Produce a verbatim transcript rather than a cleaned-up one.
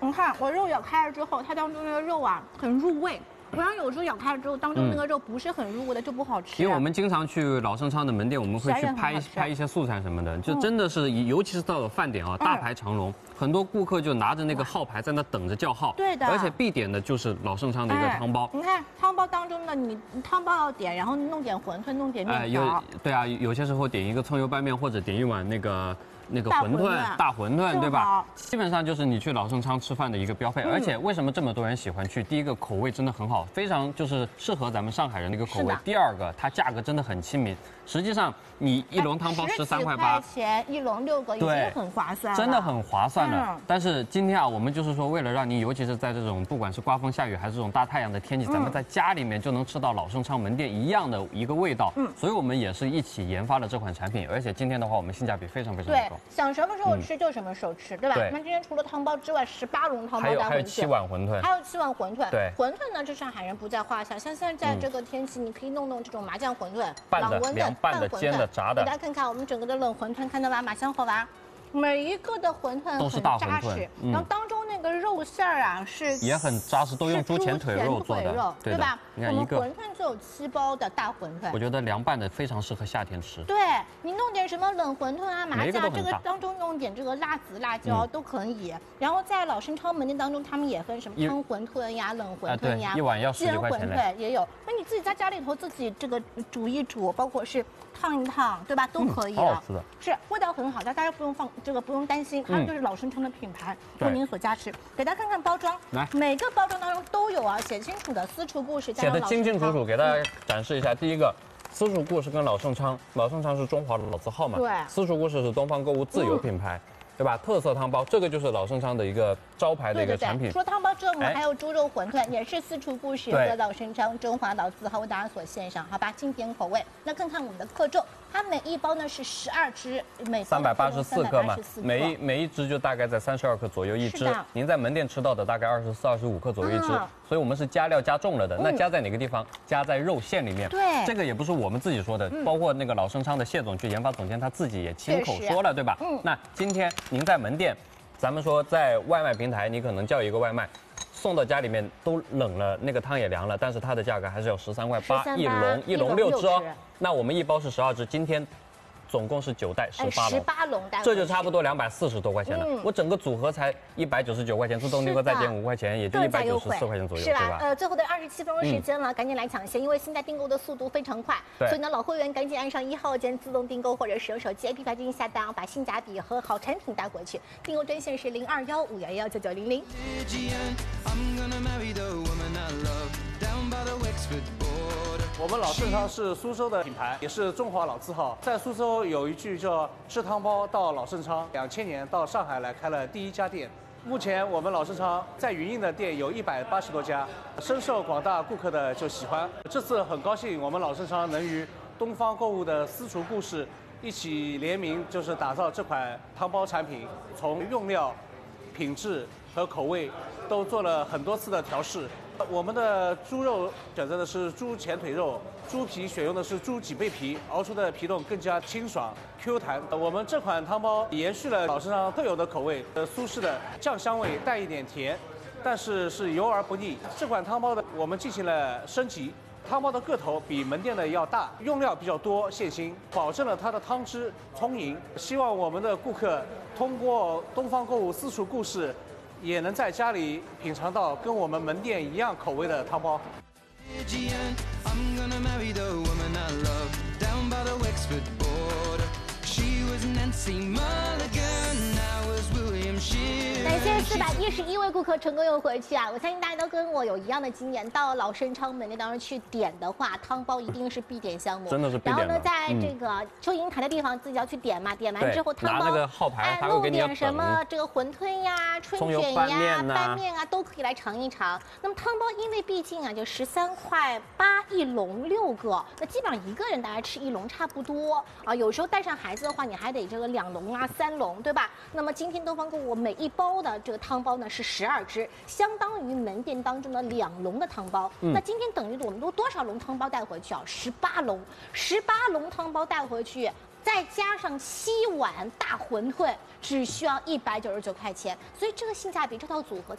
你看我肉咬开了之后，它当中那个肉啊很入味。 不然有时候咬开了之后，当中那个肉不是很入味的，就不好吃。 因为我们经常去老盛昌的门店，我们会去拍拍一些素菜什么的，就真的是，尤其是到了饭点啊，大排长龙，很多顾客就拿着那个号牌在那等着叫号。 对的。 而且必点的就是老盛昌的一个汤包。 你看汤包当中呢，你汤包要点，然后弄点馄饨，弄点面条。 有对啊，有些时候点一个葱油拌面，或者点一碗那个。 那个馄饨，大馄饨，对吧？基本上就是你去老盛昌吃饭的一个标配。而且为什么这么多人喜欢去？第一个口味真的很好，非常就是适合咱们上海人的一个口味。第二个，它价格真的很亲民。实际上，你一笼汤包十三块八， 钱一笼六个，已经很划算， 真的很划算的。但是今天啊，我们就是说，为了让你，尤其是在这种不管是刮风下雨还是这种大太阳的天气，咱们在家里面就能吃到老盛昌门店一样的一个味道。嗯，所以我们也是一起研发了这款产品。而且今天的话，我们性价比非常非常高。 对，想什么时候吃就什么时候吃，对吧？那今天除了汤包之外，十八笼汤包大馄饨， 还有七碗馄饨， 还有七碗馄饨。 对， 馄饨呢，这上海人不在话下。像现在这个天气，你可以弄弄这种麻酱馄饨、 拌的、凉拌的、煎的、炸的。 给大家看看我们整个的冷馄饨，看到吧？马香火吧。 每一个的馄饨很扎实，然后当中那个肉馅儿啊是也很扎实，都用猪前腿肉做的， 对吧？ 你看一个馄饨就有七包的大馄饨， 我觉得凉拌的非常适合夏天吃。 对你弄点什么冷馄饨啊、麻酱，这个当中弄点这个辣子、辣椒都可以。然后在老盛昌门店当中，他们也分什么汤馄饨呀、冷馄饨呀、 一碗要十几块钱嘞，也有。那你自己在家里头自己这个煮一煮，包括是烫一烫，对吧？都可以。 好好吃的， 是味道很好，大家不用放这个不用担心。 它们就是老盛昌的品牌，为您所加持。给大家看看包装， 来， 每个包装当中都有啊，写清楚的私厨故事， 写的清清楚楚，给大家展示一下。第一个，私厨故事跟老盛昌，老盛昌是中华的老字号嘛， 对， 私厨故事是东方购物自有品牌。 对吧？特色汤包，这个就是老盛昌的一个招牌的一个产品。 除了汤包之外，我们还有猪肉馄饨，也是私厨故事和老盛昌中华老字号为大家所献上，好吧？经典口味。那看看我们的克重，它每一包呢是十二只，每三百八十四克嘛，每一每一只就大概在三十二克左右一只。您在门店吃到的大概二十四、二十五克左右一只，所以我们是加料加重了的。那加在哪个地方？加在肉馅里面。 对， 这个也不是我们自己说的，包括那个老盛昌的谢总去研发总监他自己也亲口说了，对吧？嗯。那今天您在门店。 咱们说，在外卖平台，你可能叫一个外卖，送到家里面都冷了，那个汤也凉了，但是它的价格还是要十三块八一笼，一笼六只哦。那我们一包是十二只，今天总共是九袋十八笼， 十八笼袋， 这就差不多两百四十多块钱了。我整个组合才一百九十九块钱，自动订购再减五块钱，也就一百九十四块钱左右， 是吧？呃，最后的二十七分钟时间了，赶紧来抢先，因为现在订购的速度非常快，所以呢，老会员赶紧按上一号键自动订购，或者使用手机 A P P 进行下单，把性价比和好产品带回去。订购专线是零二幺五幺幺九九零零。 我们老盛昌是苏州的品牌，也是中华老字号。在苏州有一句叫“吃汤包到老盛昌”，两千年到上海来开了第一家店。目前我们老盛昌在云印的店有一百八十多家，深受广大顾客的就喜欢。这次很高兴，我们老盛昌能与东方购物的私厨故事一起联名，就是打造这款汤包产品，从用料、品质和口味都做了很多次的调试。 我们的猪肉选择的是猪前腿肉，猪皮选用的是猪脊背皮，熬出的皮冻更加清爽 Q 弹。我们这款汤包延续了老盛昌特有的口味，呃，苏式的酱香味带一点甜，但是是油而不腻。这款汤包的我们进行了升级，汤包的个头比门店的要大，用料比较多，现新，保证了它的汤汁充盈。希望我们的顾客通过东方购物私厨故事。 也能在家里品尝到跟我们门店一样口味的汤包。 感谢四百一十一位顾客成功又回去啊！我相信大家都跟我有一样的经验，到老盛昌门店当中去点的话，汤包一定是必点项目， 真的是必点。 然后呢，在这个收银台的地方自己要去点嘛，点完之后汤包拿那个号牌， 哎，弄点什么这个馄饨呀、春卷呀、拌面啊，都可以来尝一尝。那么汤包因为毕竟啊，就十三块八一笼六个，那基本上一个人大概吃一笼差不多啊。有时候带上孩子的话，你还得这个两笼啊、三笼，对吧？那么今天东方购物每一包的这个汤包呢是十二只，相当于门店当中的两笼的汤包。嗯、那今天等于我们都多少笼汤包带回去啊？十八笼，十八笼汤包带回去。再加上七碗大馄饨，只需要一百九十九块钱，所以这个性价比，这套组合。